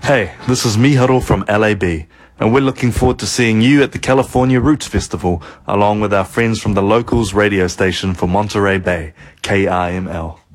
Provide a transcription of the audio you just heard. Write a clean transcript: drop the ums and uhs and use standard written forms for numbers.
Hey, this is Miharu from LAB, and we're looking forward to seeing you at the California Roots Festival, along with our friends from the Locals radio station for Monterey Bay, KIML.